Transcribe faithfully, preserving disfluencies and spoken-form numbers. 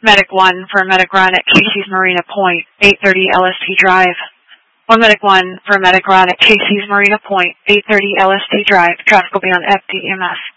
Medic one for Medic Run at Casey's Marina Point, eight thirty L S T Drive. one Medic one for Medic Run at Casey's Marina Point, eight thirty L S T Drive. Traffic will be on F D M S.